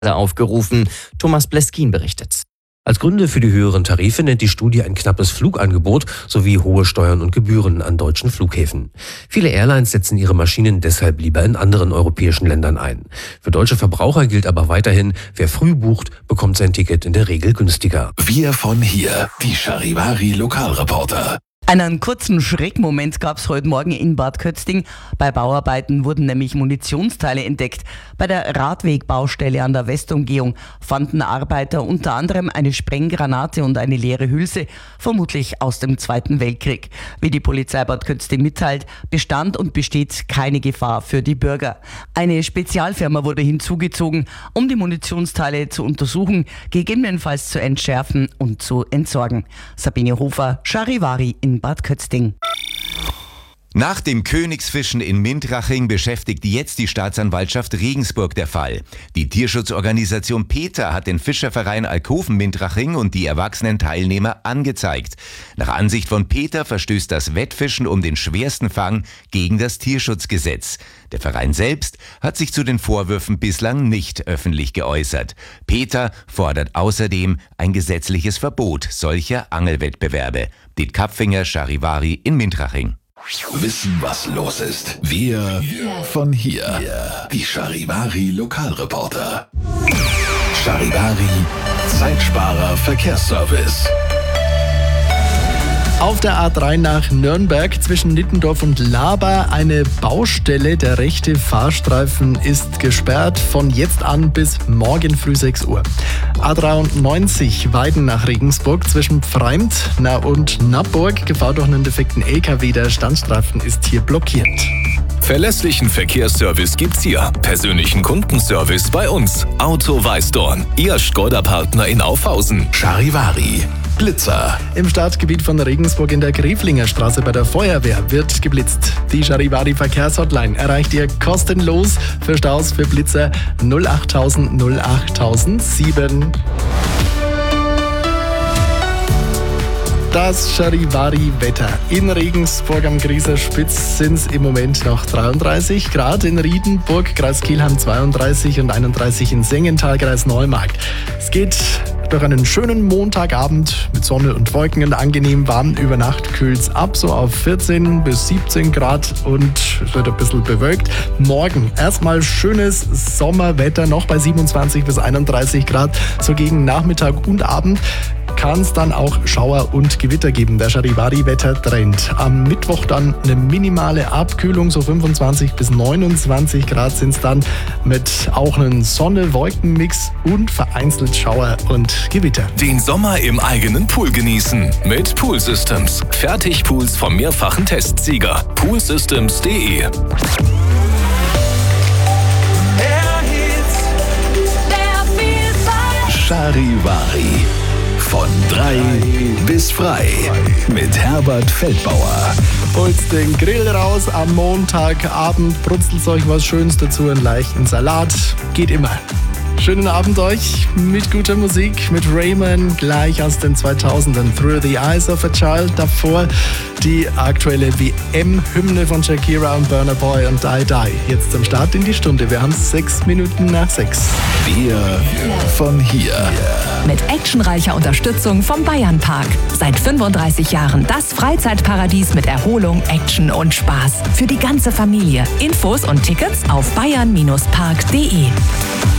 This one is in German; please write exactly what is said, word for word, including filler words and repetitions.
aufgerufen. Thomas Bleskin berichtet. Als Gründe für die höheren Tarife nennt die Studie ein knappes Flugangebot sowie hohe Steuern und Gebühren an deutschen Flughäfen. Viele Airlines setzen ihre Maschinen deshalb lieber in anderen europäischen Ländern ein. Für deutsche Verbraucher gilt aber weiterhin, wer früh bucht, bekommt sein Ticket in der Regel günstiger. Wir von hier, die Charivari Lokalreporter. Einen kurzen Schreckmoment gab es heute Morgen in Bad Kötzting. Bei Bauarbeiten wurden nämlich Munitionsteile entdeckt. Bei der Radwegbaustelle an der Westumgehung fanden Arbeiter unter anderem eine Sprenggranate und eine leere Hülse, vermutlich aus dem Zweiten Weltkrieg. Wie die Polizei Bad Kötzting mitteilt, bestand und besteht keine Gefahr für die Bürger. Eine Spezialfirma wurde hinzugezogen, um die Munitionsteile zu untersuchen, gegebenenfalls zu entschärfen und zu entsorgen. Sabine Hofer, Charivari in Bad Kötzting. Nach dem Königsfischen in Mintraching beschäftigt jetzt die Staatsanwaltschaft Regensburg der Fall. Die Tierschutzorganisation PETA hat den Fischerverein Alkoven-Mintraching und die erwachsenen Teilnehmer angezeigt. Nach Ansicht von PETA verstößt das Wettfischen um den schwersten Fang gegen das Tierschutzgesetz. Der Verein selbst hat sich zu den Vorwürfen bislang nicht öffentlich geäußert. PETA fordert außerdem ein gesetzliches Verbot solcher Angelwettbewerbe. Diet Kapfinger, Charivari in Mintraching. Wissen, was los ist. Wir von hier. Die Charivari Lokalreporter. Charivari Zeitsparer Verkehrsservice. Auf der A drei nach Nürnberg zwischen Nittendorf und Laber eine Baustelle. Der rechte Fahrstreifen ist gesperrt von jetzt an bis morgen früh sechs Uhr. A dreiundneunzig Weiden nach Regensburg zwischen Pfreimd und Nappburg. Gefahr durch einen defekten L K W. Der Standstreifen ist hier blockiert. Verlässlichen Verkehrsservice gibt's hier. Persönlichen Kundenservice bei uns. Auto Weißdorn. Ihr Skoda-Partner in Aufhausen. Charivari. Blitzer. Im Stadtgebiet von Regensburg in der Greflinger Straße bei der Feuerwehr wird geblitzt. Die Charivari Verkehrshotline erreicht ihr kostenlos. Für Staus, für Blitzer null achttausend null achttausendsieben. Das Charivari-Wetter. In Regensburg am Grieser Spitz sind es im Moment noch dreiunddreißig Grad, in Riedenburg, Kreis Kelheim zweiunddreißig und einunddreißig in Sengenthal, Kreis Neumarkt. Es geht durch einen schönen Montagabend mit Sonne und Wolken und angenehm warm. Über Nacht kühlt es ab, so auf vierzehn bis siebzehn Grad und es wird ein bisschen bewölkt. Morgen erstmal schönes Sommerwetter, noch bei siebenundzwanzig bis einunddreißig Grad. So gegen Nachmittag und Abend kann es dann auch Schauer und Gewitter geben. Der Charivari-Wetter-Trend. Am Mittwoch dann eine minimale Abkühlung, so fünfundzwanzig bis neunundzwanzig Grad sind es dann, mit auch einem Sonne-Wolken-Mix und vereinzelt Schauer und Gewitter. Den Sommer im eigenen Pool genießen mit Pool Systems. Fertigpools vom mehrfachen Testsieger. poolsystems punkt de. Charivari. Von drei bis frei mit Herbert Feldbauer. Holt den Grill raus am Montagabend, brutzelt euch was Schönes dazu, einen leichten Salat. Geht immer. Schönen Abend euch mit guter Musik, mit Rayman, gleich aus den zweitausendern. Through the Eyes of a Child. Davor die aktuelle W M-Hymne von Shakira und Burna Boy und Die Die. Jetzt zum Start in die Stunde. Wir haben sechs Minuten nach sechs. Wir von hier. Mit actionreicher Unterstützung vom Bayernpark. Seit fünfunddreißig Jahren das Freizeitparadies mit Erholung, Action und Spaß. Für die ganze Familie. Infos und Tickets auf bayern Bindestrich park punkt de.